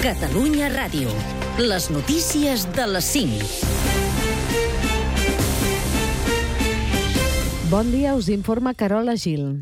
Catalunya Ràdio. Les notícies de les 5. Bon dia, us informa Carola Gil.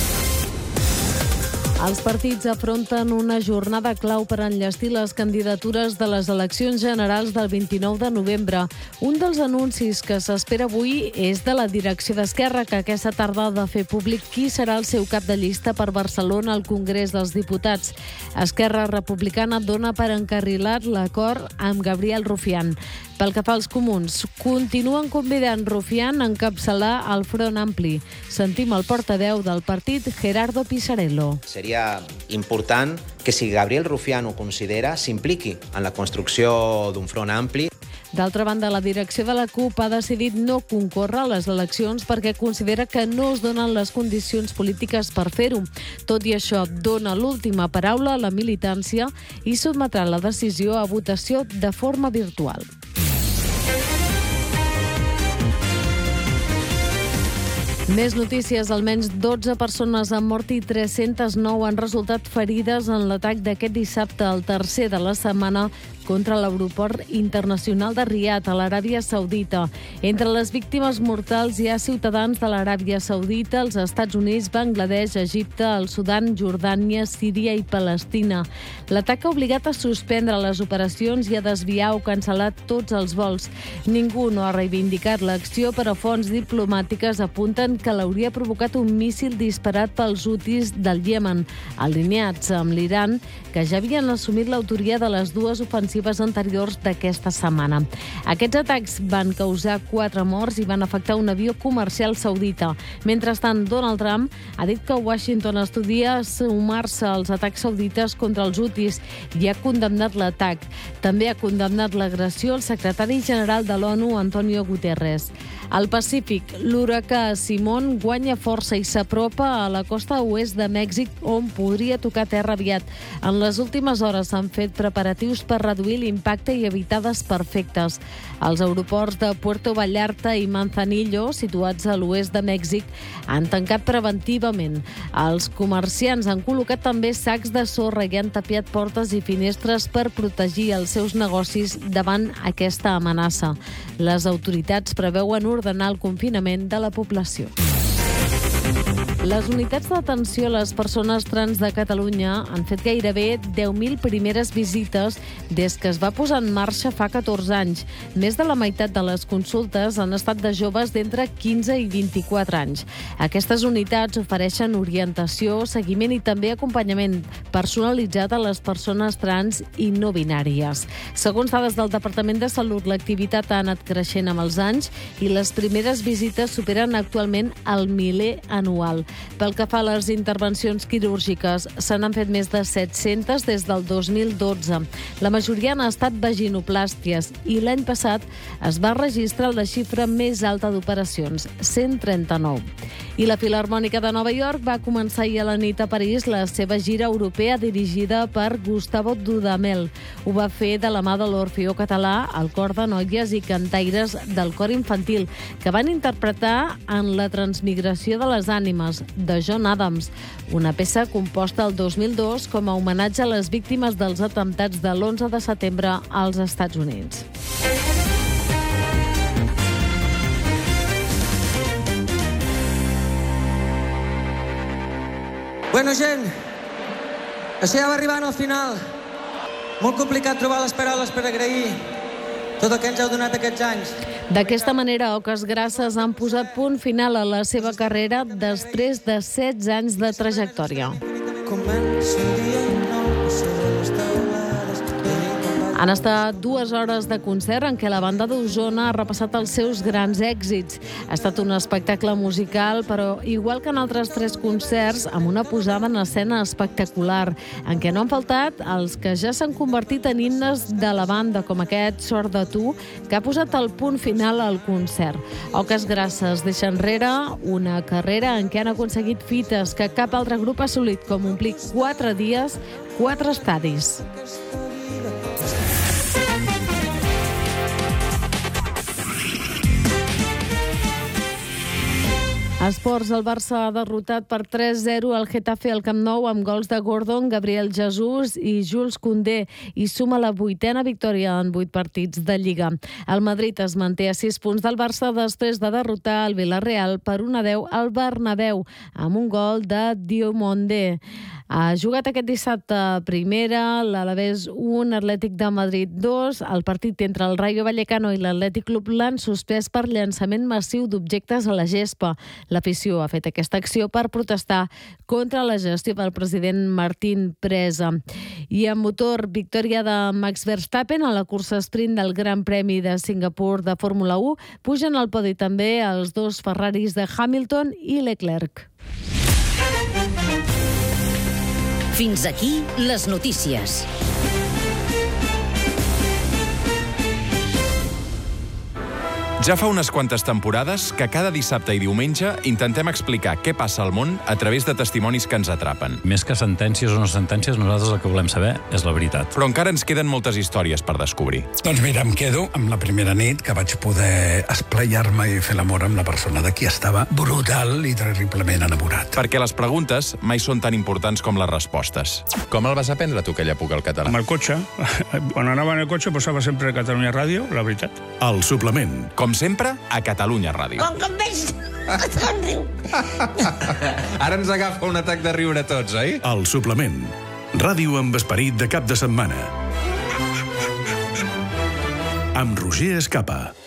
Els partits afronten una jornada clau per enllestir les candidatures de les eleccions generals del 29 de novembre. Un dels anuncis que s'espera avui és de la direcció d'Esquerra, que aquesta tarda ha de fer públic qui serà el seu cap de llista per Barcelona al Congrés dels Diputats. Esquerra Republicana dona per encarrilat l'acord amb Gabriel Rufián. Pel que fa als comuns, continuen convidant Rufián a encapçalar el Front Ampli. Sentim el portaveu del partit, Gerardo Pisarello. Seria important que, si Gabriel Rufián ho considera, s'impliqui en la construcció d'un front ampli. D'altra banda, la direcció de la CUP ha decidit no concórrer a les eleccions perquè considera que no es donen les condicions polítiques per fer-ho. Tot i això, dona l'última paraula a la militància i sotmetrà la decisió a votació de forma virtual. Més notícies. Almenys 12 persones han mort i 309 han resultat ferides en l'atac d'aquest dissabte, el tercer de la setmana, contra l'aeroport internacional de Riad, a l'Aràbia Saudita. Entre les víctimes mortals hi ha ciutadans de l'Aràbia Saudita, els Estats Units, Bangladesh, Egipte, el Sudan, Jordània, Síria i Palestina. L'atac ha obligat a suspendre les operacions i a desviar o cancel·lar tots els vols. Ningú no ha reivindicat l'acció, però fonts diplomàtiques apunten que l'hauria provocat un míssil disparat pels hutis del Iemen, alineats amb l'Iran, que ja havien assumit l'autoria de les dues ofensives anteriors d'aquesta setmana. Aquests atacs van causar 4 morts i van afectar un avió comercial saudita. Mentrestant, Donald Trump ha dit que Washington estudia sumar-se als atacs saudites contra els hutis i ha condemnat l'atac. També ha condemnat l'agressió el secretari general de l'ONU, Antonio Guterres. Al Pacífic, l'huracà Simón guanya força i s'apropa a la costa oest de Mèxic, on podria tocar terra aviat. En les últimes hores s'han fet preparatius per reduir l'impacte i evitar desperfectes. Els aeroports de Puerto Vallarta i Manzanillo, situats a l'oest de Mèxic, han tancat preventivament. Els comerciants han col·locat també sacs de sorra i han tapiat portes i finestres per protegir els seus negocis davant aquesta amenaça. Les autoritats preveuen ordenar el confinament de la població. Les unitats d'atenció a les persones trans de Catalunya han fet gairebé 10.000 primeres visites des que es va posar en marxa fa 14 anys. Més de la meitat de les consultes han estat de joves d'entre 15 i 24 anys. Aquestes unitats ofereixen orientació, seguiment i també acompanyament personalitzat a les persones trans i no binàries. Segons dades del Departament de Salut, l'activitat ha anat creixent amb els anys i les primeres visites superen actualment el 1.000 anual. Pel que fa a les intervencions quirúrgiques, se n'han fet més de 700 des del 2012. La majoria han estat vaginoplàsties i l'any passat es va registrar la xifra més alta d'operacions, 139. I la Filharmònica de Nova York va començar ahir a la nit a París la seva gira europea dirigida per Gustavo Dudamel. Ho va fer de la mà de l'Orfeó Català, el cor de noies i cantaires del cor infantil, que van interpretar en La transmigració de les ànimes, de John Adams, una peça composta el 2002 com a homenatge a les víctimes dels atemptats de l'11 de setembre als Estats Units. Bueno, gent, això ja va arribant al final. Molt complicat trobar les paraules per agrair tot el que ens heu donat aquests anys. D'aquesta manera, Oques Grasses han posat punt final a la seva carrera després de 16 anys de trajectòria. Comença un dia nou, sobre les taulades. Han estat 2 hores de concert en què la banda d'Osona ha repassat els seus grans èxits. Ha estat un espectacle musical, però igual que en altres 3 concerts, amb una posada en escena espectacular, en què no han faltat els que ja s'han convertit en himnes de la banda, com aquest Sort de tu, que ha posat el punt final al concert. Oques Grasses deixa enrere una carrera en què han aconseguit fites que cap altre grup ha assolit, com omplir 4 dies, 4 estadis. Esports, el Barça ha derrotat per 3-0 el Getafe al Camp Nou amb gols de Gordon, Gabriel Jesús i Jules Koundé i suma la 8a victòria en 8 partits de Lliga. El Madrid es manté a 6 punts del Barça després de derrotar el Villarreal per 1-10 al Bernabéu amb un gol de Diomande. Ha jugat aquest dissabte a Primera, l'Alavés 1, Atlètic de Madrid 2. El partit entre el Rayo Vallecano i l'Atlètic Club l'han suspès per llançament massiu d'objectes a la gespa. L'afició ha fet aquesta acció per protestar contra la gestió del president Martín Presa. I en motor, victòria de Max Verstappen a la cursa sprint del Gran Premi de Singapur de Fórmula 1. Pugen al podi també els dos Ferraris de Hamilton i Leclerc. Fins aquí les notícies. Ja fa unes quantes temporades que cada dissabte i diumenge intentem explicar què passa al món a través de testimonis que ens atrapen. Més que sentències o no sentències, nosaltres el que volem saber és la veritat. Però encara ens queden moltes històries per descobrir. Doncs mira, em quedo amb la primera nit que vaig poder esplaiar-me i fer l'amor amb la persona de qui estava brutal i terriblement enamorat. Perquè les preguntes mai són tan importants com les respostes. Com el vas aprendre tu, aquella època, el català? Amb el cotxe. Quan anava en el cotxe posava sempre Catalunya Ràdio, la veritat. El suplement. Com sempre, a Catalunya Ràdio. Com que em veig, em riu. Ara ens agafa un atac de riure a tots, oi? El suplement. Ràdio amb esperit de cap de setmana. Amb Roger Escapa.